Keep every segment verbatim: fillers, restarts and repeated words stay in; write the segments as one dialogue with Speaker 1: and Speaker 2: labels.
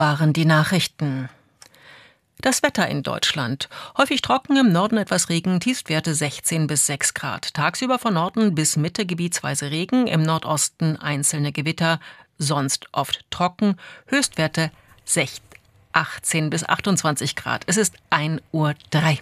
Speaker 1: Waren die Nachrichten. Das Wetter in Deutschland. Häufig trocken, im Norden etwas Regen, Tiefstwerte sechzehn bis sechs Grad. Tagsüber von Norden bis Mitte gebietsweise Regen, im Nordosten einzelne Gewitter, sonst oft trocken, Höchstwerte achtzehn bis achtundzwanzig Grad. Es ist ein Uhr drei.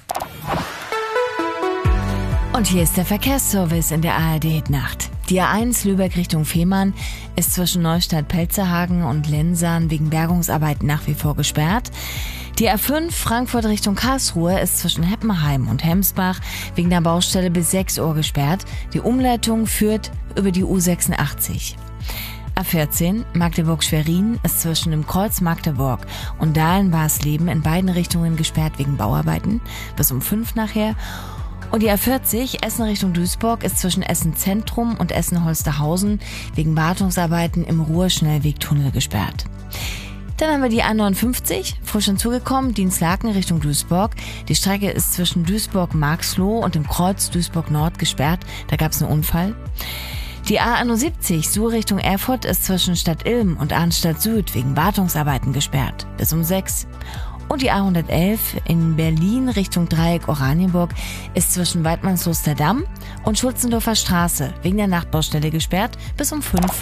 Speaker 2: Und hier ist der Verkehrsservice in der A R D-Nacht. Die A eins Lübeck Richtung Fehmarn ist zwischen Neustadt-Pelzerhagen und Lensahn wegen Bergungsarbeiten nach wie vor gesperrt. Die A fünf Frankfurt Richtung Karlsruhe ist zwischen Heppenheim und Hemsbach wegen der Baustelle bis sechs Uhr gesperrt. Die Umleitung führt über die U sechsundachtzig. A vierzehn Magdeburg-Schwerin ist zwischen dem Kreuz Magdeburg und Dahlen-Barsleben in beiden Richtungen gesperrt wegen Bauarbeiten bis um fünf nachher. Und die A vierzig Essen Richtung Duisburg ist zwischen Essen Zentrum und Essen-Holsterhausen wegen Wartungsarbeiten im Ruhr-Schnellwegtunnel gesperrt. Dann haben wir die A neunundfünfzig, frisch hinzugekommen, Dienstlaken Richtung Duisburg. Die Strecke ist zwischen Duisburg-Marxloh und dem Kreuz Duisburg-Nord gesperrt. Da gab es einen Unfall. Die A einundsiebzig, Suhl Richtung Erfurt, ist zwischen Stadt Ilm und Arnstadt Süd wegen Wartungsarbeiten gesperrt. Bis um sechs. Und die A hundertelf in Berlin Richtung Dreieck Oranienburg ist zwischen Weidmannsloster-Damm und Schulzendorfer Straße wegen der Nachbaustelle gesperrt bis um fünf.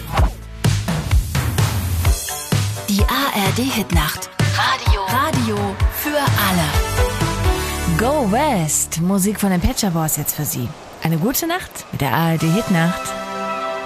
Speaker 3: Die A R D-Hitnacht. Radio. Radio für alle.
Speaker 2: Go West! Musik von den Pet Shop Boys jetzt für Sie. Eine gute Nacht mit der A R D-Hitnacht.